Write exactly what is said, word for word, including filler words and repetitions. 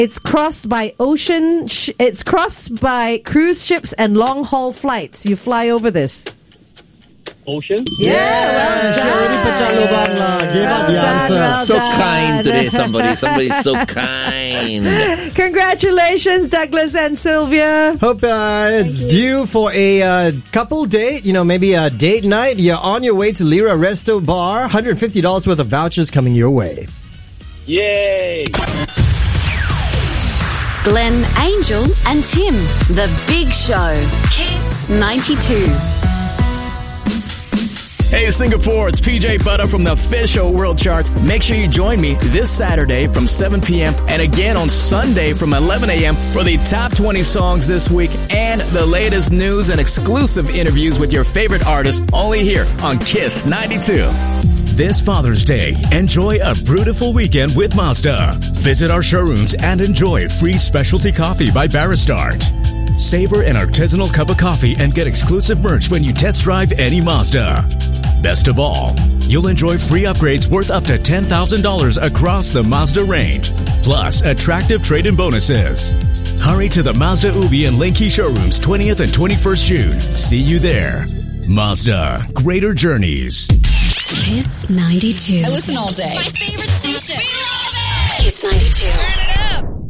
It's crossed by ocean. Sh- it's crossed by cruise ships and long haul flights. You fly over this. Ocean? Yeah, well she already pecah lubang lah. Gave out the done, answer. well So done. kind today, somebody. Somebody's so kind. Congratulations, Douglas and Sylvia. Hope uh, it's due for a uh, couple date, you know, maybe a date night. You're on your way to Lira Resto Bar. one hundred fifty dollars worth of vouchers coming your way. Yay! Glenn, Angel, and Tim. The Big Show. Kiss ninety-two. Hey Singapore, it's P J Butter from the Official World Charts. Make sure you join me this Saturday from seven p.m. and again on Sunday from eleven a.m. for the top twenty songs this week and the latest news and exclusive interviews with your favorite artists only here on Kiss ninety-two. This Father's Day, enjoy a beautiful weekend with Mazda. Visit our showrooms and enjoy free specialty coffee by Baristart. Savor an artisanal cup of coffee and get exclusive merch when you test drive any Mazda. Best of all, you'll enjoy free upgrades worth up to ten thousand dollars across the Mazda range, plus attractive trade-in bonuses. Hurry to the Mazda Ubi and Linky showrooms twentieth and twenty-first June. See you there. Mazda, greater journeys. Kiss ninety-two. I listen all day. My favorite station. Kiss ninety-two. Turn it up.